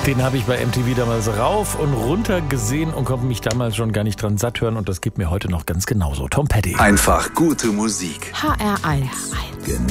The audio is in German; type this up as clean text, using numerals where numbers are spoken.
Den habe ich bei MTV damals rauf und runter gesehen und konnte mich damals schon gar nicht dran satt hören. Und das geht mir heute noch ganz genauso. Tom Petty. Einfach gute Musik. HR1.